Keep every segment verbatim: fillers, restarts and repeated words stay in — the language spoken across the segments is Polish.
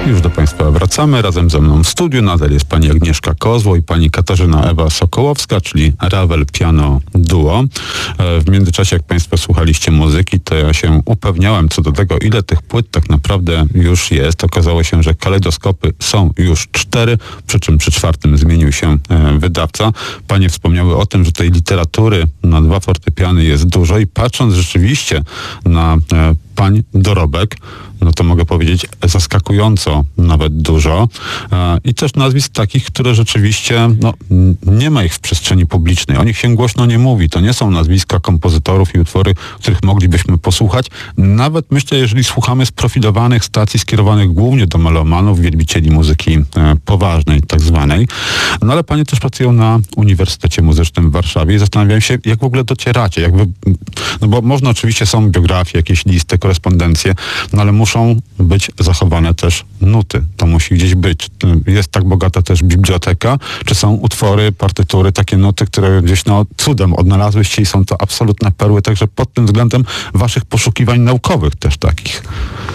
Już do Państwa wracamy. Razem ze mną w studiu nadal jest pani Agnieszka Kozło i pani Katarzyna Ewa Sokołowska, czyli Ravel Piano Duo. W międzyczasie, jak Państwo słuchaliście muzyki, to ja się upewniałem co do tego, ile tych płyt tak naprawdę już jest. Okazało się, że kalejdoskopy są już cztery, przy czym przy czwartym zmienił się wydawca. Panie wspomniały o tym, że tej literatury na dwa fortepiany jest dużo i patrząc rzeczywiście na pań dorobek, no to mogę powiedzieć zaskakująco nawet dużo. I też nazwisk takich, które rzeczywiście, no, nie ma ich w przestrzeni publicznej. O nich się głośno nie mówi. To nie są nazwiska kompozytorów i utwory, których moglibyśmy posłuchać. Nawet myślę, jeżeli słuchamy sprofilowanych stacji skierowanych głównie do melomanów, wielbicieli muzyki e, poważnej, tak zwanej. No ale panie też pracują na Uniwersytecie Muzycznym w Warszawie i zastanawiam się, jak w ogóle docieracie. Jak wy, no bo można oczywiście, są biografie, jakieś listy, korespondencje, no ale muszą być zachowane też nuty. To musi gdzieś być. Jest tak bogata też biblioteka, czy są utwory, partytury, takie nuty, które gdzieś no cudem odnalazłyście i są to absolutne perły, także pod tym względem waszych poszukiwań naukowych też takich.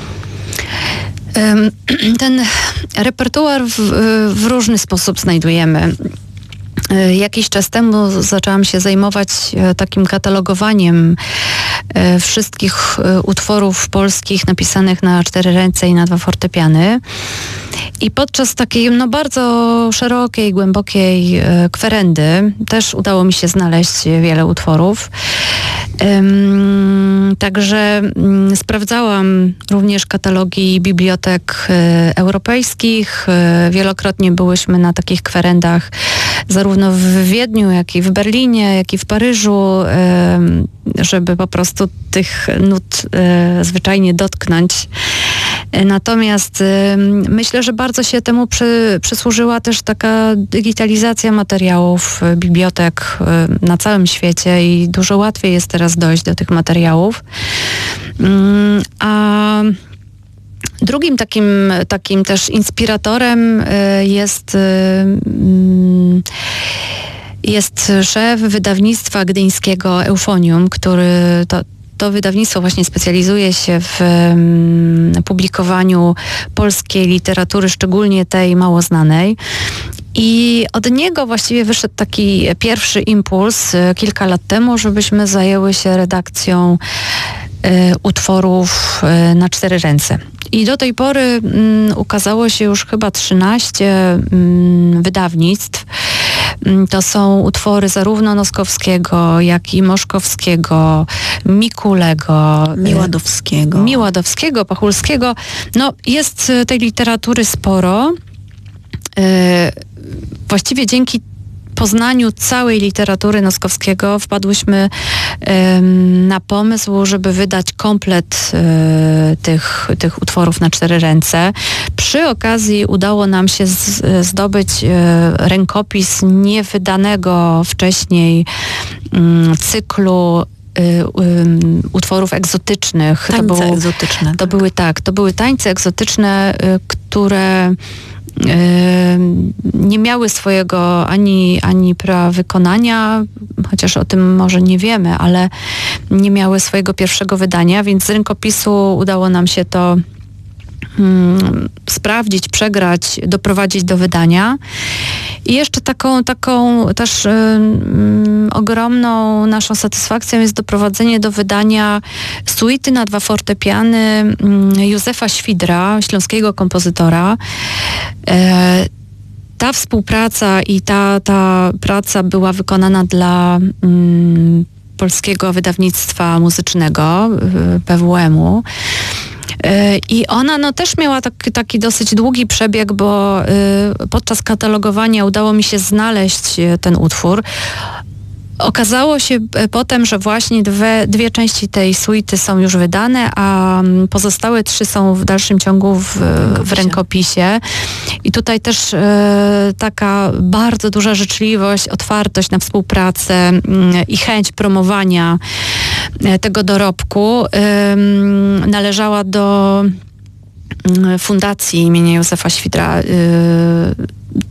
Ten repertuar w, w różny sposób znajdujemy. Jakiś czas temu zaczęłam się zajmować takim katalogowaniem wszystkich utworów polskich napisanych na cztery ręce i na dwa fortepiany. I podczas takiej no, bardzo szerokiej, głębokiej kwerendy też udało mi się znaleźć wiele utworów. Um, także um, sprawdzałam również katalogi bibliotek e, europejskich. E, wielokrotnie byłyśmy na takich kwerendach zarówno w Wiedniu, jak i w Berlinie, jak i w Paryżu, e, żeby po prostu tych nut e, zwyczajnie dotknąć. E, natomiast e, myślę, że bardzo się temu przy, przysłużyła też taka digitalizacja materiałów e, bibliotek e, na całym świecie i dużo łatwiej jest teraz dojść do tych materiałów. Mm, a drugim takim, takim też inspiratorem e, jest e, jest szef wydawnictwa gdyńskiego Eufonium, który to To wydawnictwo właśnie specjalizuje się w um, publikowaniu polskiej literatury, szczególnie tej mało znanej. I od niego właściwie wyszedł taki pierwszy impuls e, kilka lat temu, żebyśmy zajęły się redakcją e, utworów e, na cztery ręce. I do tej pory mm, ukazało się już chyba trzynaście mm, wydawnictw. To są utwory zarówno Noskowskiego, jak i Moszkowskiego, Mikulego, Miładowskiego, Miładowskiego, Pachulskiego. No, jest tej literatury sporo. Właściwie dzięki poznaniu całej literatury Noskowskiego wpadłyśmy um, na pomysł, żeby wydać komplet um, tych, tych utworów na cztery ręce. Przy okazji udało nam się z, zdobyć um, rękopis niewydanego wcześniej um, cyklu Um, utworów egzotycznych. Tańce to było, egzotyczne. To tak. były tak, to były tańce egzotyczne, y, które y, nie miały swojego ani, ani prawa wykonania, chociaż o tym może nie wiemy, ale nie miały swojego pierwszego wydania, więc z rękopisu udało nam się to Hmm, sprawdzić, przegrać, doprowadzić do wydania. I jeszcze taką, taką też um, ogromną naszą satysfakcją jest doprowadzenie do wydania suity na dwa fortepiany um, Józefa Świdra, śląskiego kompozytora. E, ta współpraca i ta, ta praca była wykonana dla um, Polskiego Wydawnictwa Muzycznego, P W M-u. I ona no, też miała taki, taki dosyć długi przebieg, bo y, podczas katalogowania udało mi się znaleźć ten utwór. Okazało się potem, że właśnie dwie, dwie części tej suity są już wydane, a pozostałe trzy są w dalszym ciągu w, w rękopisie. I tutaj też e, taka bardzo duża życzliwość, otwartość na współpracę m, i chęć promowania e, tego dorobku e, należała do Fundacji imienia Józefa Świdra.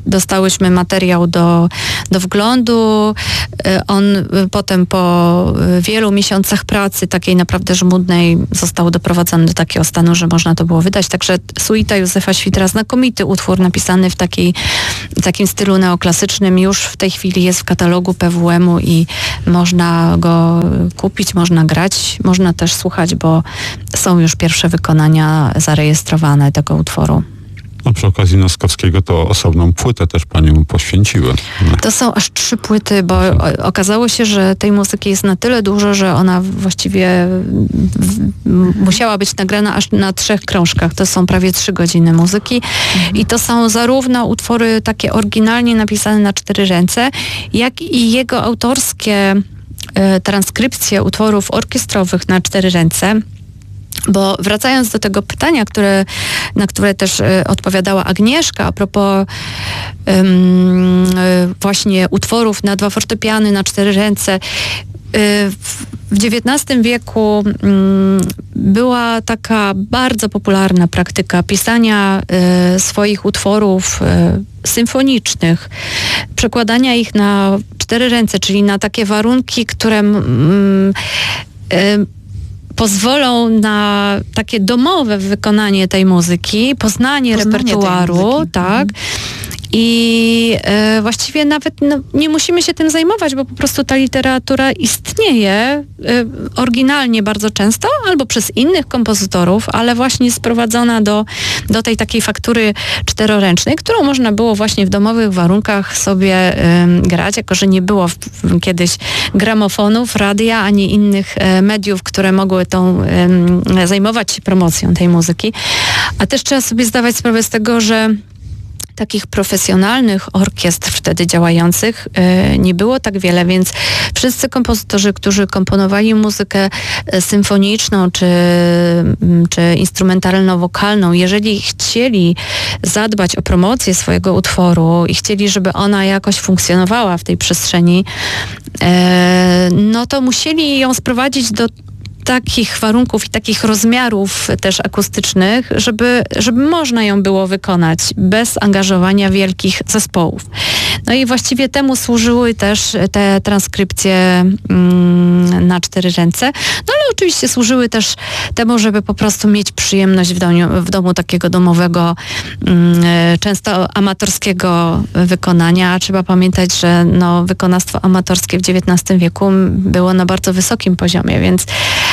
dostałyśmy materiał do, do wglądu. On potem po wielu miesiącach pracy, takiej naprawdę żmudnej, został doprowadzony do takiego stanu, że można to było wydać. Także Suita Józefa Świdra, znakomity utwór napisany w takiej, takim stylu neoklasycznym, już w tej chwili jest w katalogu P W M-u i można go kupić, można grać, można też słuchać, bo są już pierwsze wykonania zarejestrowane tego utworu. A przy okazji Noskowskiego to osobną płytę też pani mu poświęciły. To są aż trzy płyty, bo okazało się, że tej muzyki jest na tyle dużo, że ona właściwie musiała być nagrana aż na trzech krążkach. To są prawie trzy godziny muzyki mhm. i to są zarówno utwory takie oryginalnie napisane na cztery ręce, jak i jego autorskie e, transkrypcje utworów orkiestrowych na cztery ręce. Bo wracając do tego pytania, które, na które też y, odpowiadała Agnieszka a propos ym, y, właśnie utworów na dwa fortepiany, na cztery ręce. Y, w, w dziewiętnastym wieku y, była taka bardzo popularna praktyka pisania y, swoich utworów y, symfonicznych, przekładania ich na cztery ręce, czyli na takie warunki, które y, y, pozwolą na takie domowe wykonanie tej muzyki, poznanie, poznanie repertuaru, tak. I e, właściwie nawet no, nie musimy się tym zajmować, bo po prostu ta literatura istnieje e, oryginalnie bardzo często, albo przez innych kompozytorów, ale właśnie sprowadzona do, do tej takiej faktury czteroręcznej, którą można było właśnie w domowych warunkach sobie e, grać, jako że nie było w, w, kiedyś gramofonów, radia, ani innych e, mediów, które mogły tą e, zajmować się promocją tej muzyki. A też trzeba sobie zdawać sprawę z tego, że takich profesjonalnych orkiestr wtedy działających y, nie było tak wiele, więc wszyscy kompozytorzy, którzy komponowali muzykę symfoniczną czy, czy instrumentalno-wokalną, jeżeli chcieli zadbać o promocję swojego utworu i chcieli, żeby ona jakoś funkcjonowała w tej przestrzeni, y, no to musieli ją sprowadzić do takich warunków i takich rozmiarów też akustycznych, żeby, żeby można ją było wykonać bez angażowania wielkich zespołów. No i właściwie temu służyły też te transkrypcje mm, na cztery ręce, no ale oczywiście służyły też temu, żeby po prostu mieć przyjemność w domu, w domu takiego domowego, mm, często amatorskiego wykonania. Trzeba pamiętać, że no, wykonawstwo amatorskie w dziewiętnastym wieku było na bardzo wysokim poziomie, więc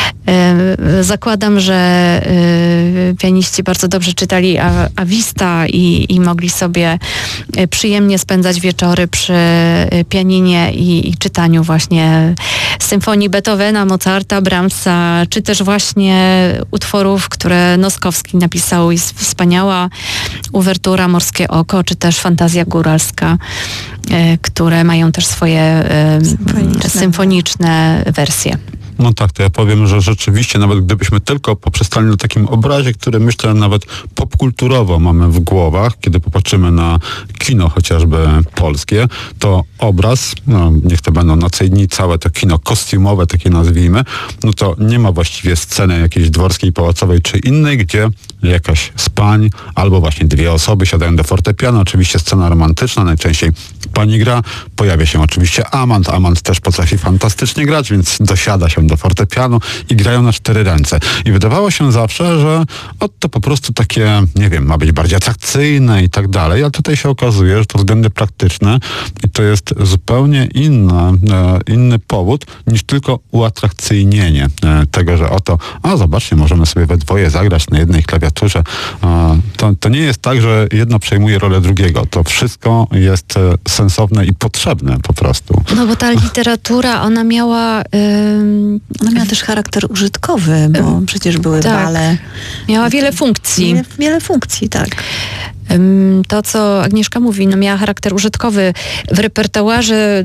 zakładam, że pianiści bardzo dobrze czytali Awista i, i mogli sobie przyjemnie spędzać wieczory przy pianinie i, i czytaniu właśnie symfonii Beethovena, Mozarta, Brahmsa, czy też właśnie utworów, które Noskowski napisał. Jest wspaniała uwertura Morskie Oko, czy też Fantazja Góralska, które mają też swoje symfoniczne, symfoniczne wersje. No tak, to ja powiem, że rzeczywiście nawet gdybyśmy tylko poprzestali na takim obrazie, który myślę nawet popkulturowo mamy w głowach, kiedy popatrzymy na kino chociażby polskie, to obraz, no niech to będą noce i dni, całe to kino kostiumowe, takie nazwijmy, no to nie ma właściwie sceny jakiejś dworskiej, pałacowej czy innej, gdzie jakaś z pań albo właśnie dwie osoby siadają do fortepianu, oczywiście scena romantyczna, najczęściej pani gra, pojawia się oczywiście amant, amant też potrafi fantastycznie grać, więc dosiada się do fortepianu i grają na cztery ręce. I wydawało się zawsze, że o, to po prostu takie, nie wiem, ma być bardziej atrakcyjne i tak dalej, ale tutaj się okazuje, że to względy praktyczne i to jest zupełnie inna, e, inny powód niż tylko uatrakcyjnienie e, tego, że oto, a zobaczcie, możemy sobie we dwoje zagrać na jednej klawiaturze. E, to, to nie jest tak, że jedno przejmuje rolę drugiego. To wszystko jest e, sensowne i potrzebne po prostu. No bo ta literatura, ona miała... Ym... Ona miała też charakter użytkowy, bo przecież były tak. bale. Miała wiele funkcji. Wiele, wiele funkcji, tak. To, co Agnieszka mówi, no miała charakter użytkowy. W repertuarze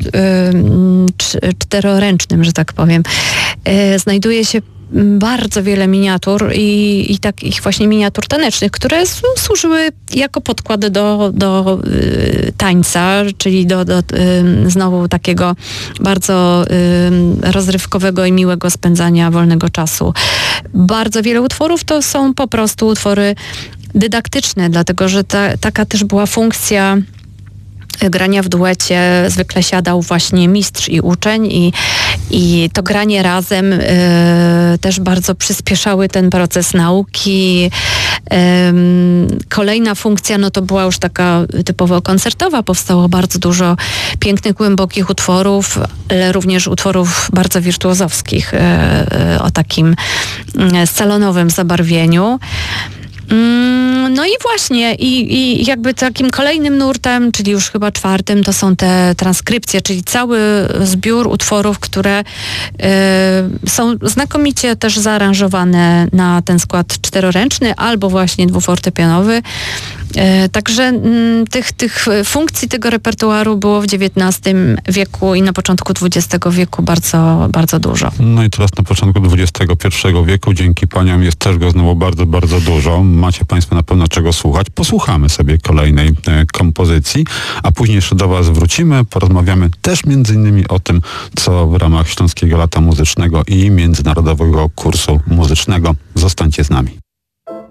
czteroręcznym, że tak powiem, znajduje się bardzo wiele miniatur i, i takich właśnie miniatur tanecznych, które służyły jako podkład do, do y, tańca, czyli do, do y, znowu takiego bardzo y, rozrywkowego i miłego spędzania wolnego czasu. Bardzo wiele utworów to są po prostu utwory dydaktyczne, dlatego że ta, taka też była funkcja grania w duecie zwykle siadał właśnie mistrz i uczeń i, i to granie razem y, też bardzo przyspieszały ten proces nauki. Y, kolejna funkcja, no to była już taka typowo koncertowa. Powstało bardzo dużo pięknych, głębokich utworów, ale również utworów bardzo wirtuozowskich y, y, o takim y, salonowym zabarwieniu. No i właśnie, i, i jakby takim kolejnym nurtem, czyli już chyba czwartym, to są te transkrypcje, czyli cały zbiór utworów, które y, są znakomicie też zaaranżowane na ten skład czteroręczny albo właśnie dwufortepianowy. Y, także y, tych, tych funkcji tego repertuaru było w dziewiętnastym wieku i na początku dwudziestego wieku bardzo, bardzo dużo. No i teraz na początku dwudziestego pierwszego wieku dzięki paniom jest też go znowu bardzo, bardzo dużo. Macie państwo na pewno czego słuchać. Posłuchamy sobie kolejnej e, kompozycji, a później jeszcze do was wrócimy. Porozmawiamy też między innymi o tym, co w ramach Śląskiego Lata Muzycznego i Międzynarodowego Kursu Muzycznego. Zostańcie z nami.